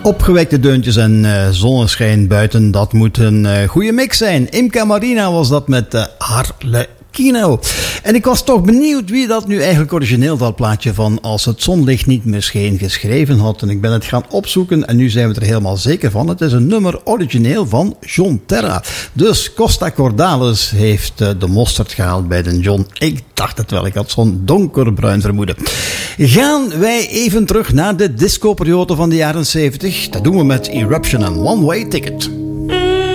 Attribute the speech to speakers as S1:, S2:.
S1: Opgewekte deuntjes en zonneschijn buiten, dat moet een goede mix zijn. Imca Marina was dat met Harlequino. En ik was toch benieuwd wie dat nu eigenlijk origineel dat plaatje van Als het zonlicht niet meer scheen geschreven had. En ik ben het gaan opzoeken en nu zijn we er helemaal zeker van. Het is een nummer origineel van John Terra. Dus Costa Cordalis heeft de mosterd gehaald bij de John. Ik dacht het wel, ik had zo'n donkerbruin vermoeden. Gaan wij even terug naar de discoperiode van de jaren 70. Dat doen we met Eruption en One Way Ticket.